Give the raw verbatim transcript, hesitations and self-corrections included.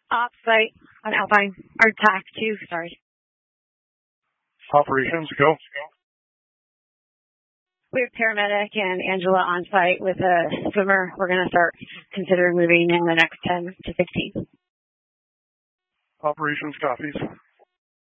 Off site on Alpine, or T A C two, sorry. Operations, go. We have paramedic and Angela on site with a swimmer. We're going to start considering moving in the next ten to fifteen. Operations copies.